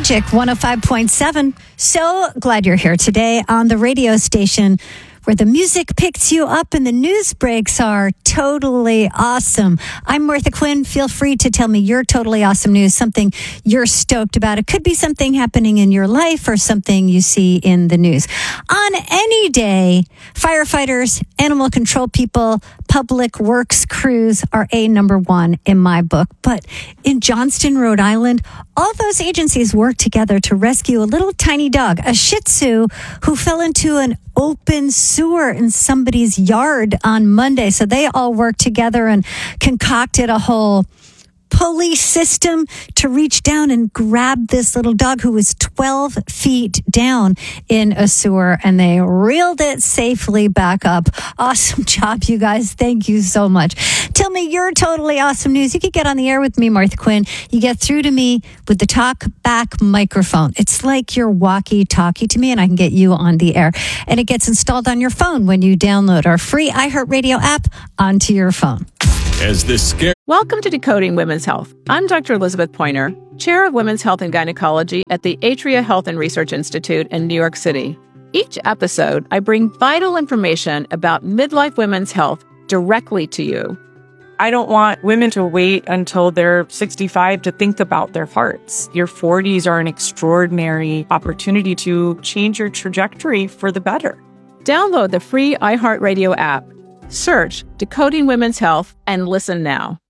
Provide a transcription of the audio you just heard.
Magic 105.7. So glad you're here today on the radio station where the music picks you up and the news breaks are totally awesome. I'm Martha Quinn. Feel free to tell me your totally awesome news, something you're stoked about. It could be something happening in your life or something you see in the news. On any day, firefighters, animal control people, public works crews are number one in my book. But in Johnston, Rhode Island, all those agencies work together to rescue a little tiny dog, a Shih Tzu, who fell into an open sewer in somebody's yard on Monday. So they all worked together and concocted a whole police system to reach down and grab this little dog who was 12 feet down in a sewer, and they reeled it safely back up. Awesome job, you guys. Thank you so much. Tell me your totally awesome news. You can get on the air with me, Martha Quinn. You get through to me with the talk back microphone. It's like your walkie-talkie to me, and I can get you on the air. And it gets installed on your phone when you download our free iHeartRadio app onto your phone. As this scare. Welcome to Decoding Women's Health. I'm Dr. Elizabeth Pointer, Chair of Women's Health and Gynecology at the Atria Health and Research Institute in New York City. Each episode, I bring vital information about midlife women's health directly to you. I don't want women to wait until they're 65 to think about their hearts. Your 40s are an extraordinary opportunity to change your trajectory for the better. Download the free iHeartRadio app. Search Decoding Women's Health and listen now.